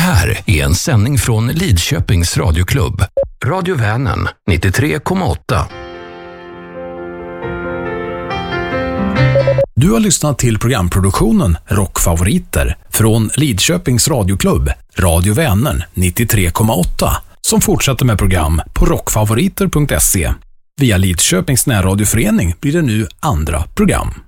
här är en sändning från Lidköpings radioklubb. Radio Vänern 93,8. Du har lyssnat till programproduktionen Rockfavoriter från Lidköpings radioklubb, Radio Vänern 93,8, som fortsätter med program på rockfavoriter.se. Via Lidköpings närradioförening blir det nu andra program.